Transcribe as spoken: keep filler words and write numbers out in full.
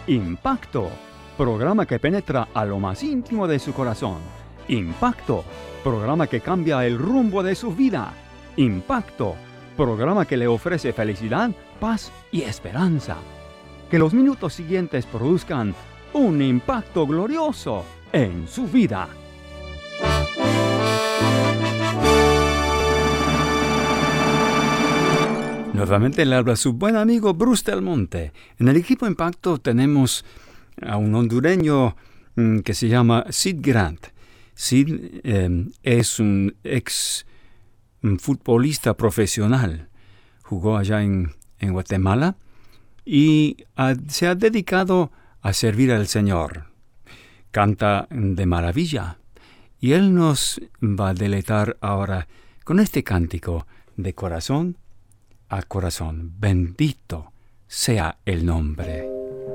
Impacto, programa que penetra a lo más íntimo de su corazón. Impacto, programa que cambia el rumbo de su vida. Impacto, programa que le ofrece felicidad, paz y esperanza. Que los minutos siguientes produzcan un impacto glorioso en su vida. Nuevamente le habla su buen amigo Bruce Del Monte. En el equipo Impacto tenemos a un hondureño mm, que se llama Sid Grant. Sid eh, es un ex un futbolista profesional. Jugó allá en, en Guatemala y a, se ha dedicado a servir al Señor. Canta de maravilla. Y Él nos va a deleitar ahora con este cántico de corazón a corazón. Bendito sea el nombre.